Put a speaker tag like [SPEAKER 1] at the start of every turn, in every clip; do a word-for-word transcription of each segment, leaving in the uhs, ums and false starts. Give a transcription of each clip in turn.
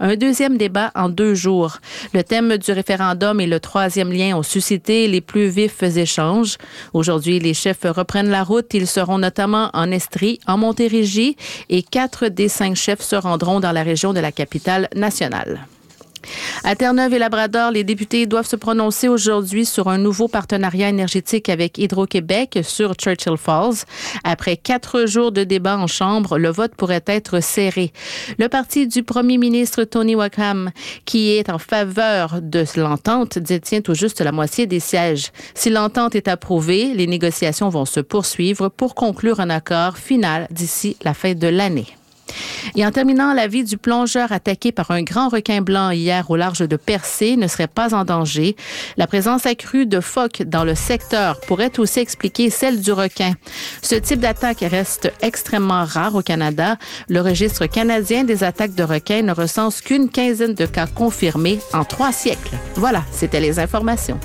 [SPEAKER 1] Un deuxième débat en deux jours. Le thème du référendum et le troisième lien ont suscité les plus vifs échanges. Aujourd'hui, les chefs reprennent la route. Ils seront notamment en Estrie, en Montérégie et quatre des cinq chefs se rendront dans la région de la capitale nationale. À Terre-Neuve et Labrador, les députés doivent se prononcer aujourd'hui sur un nouveau partenariat énergétique avec Hydro-Québec sur Churchill Falls. Après quatre jours de débat en Chambre, le vote pourrait être serré. Le parti du premier ministre Tony Wakeham, qui est en faveur de l'entente, détient tout juste la moitié des sièges. Si l'entente est approuvée, les négociations vont se poursuivre pour conclure un accord final d'ici la fin de l'année. Et en terminant, la vie du plongeur attaqué par un grand requin blanc hier au large de Percé ne serait pas en danger. La présence accrue de phoques dans le secteur pourrait aussi expliquer celle du requin. Ce type d'attaque reste extrêmement rare au Canada. Le registre canadien des attaques de requins ne recense qu'une quinzaine de cas confirmés en trois siècles. Voilà, c'était les informations.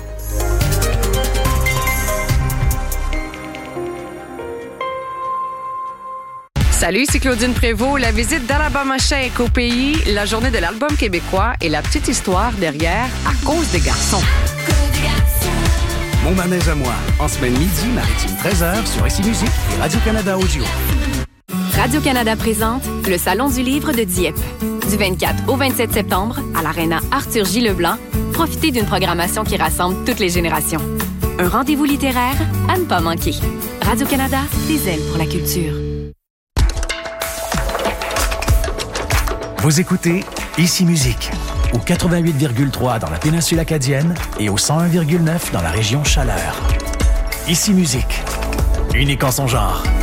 [SPEAKER 2] Salut, c'est Claudine Prévost. La visite d'Alabama Shake au pays, la journée de l'album québécois et la petite histoire derrière À cause des garçons.
[SPEAKER 3] Mon manège à moi, en semaine midi, maritime treize heures sur Ici Musique et Radio-Canada Audio.
[SPEAKER 4] Radio-Canada présente le Salon du livre de Dieppe. Du vingt-quatre au vingt-sept septembre, à l'Aréna Arthur J. Leblanc, profitez d'une programmation qui rassemble toutes les générations. Un rendez-vous littéraire à ne pas manquer. Radio-Canada, des ailes pour la culture.
[SPEAKER 3] Vous écoutez Ici Musique, au quatre-vingt-huit virgule trois dans la péninsule acadienne et au cent un virgule neuf dans la région Chaleur. Ici Musique, unique en son genre.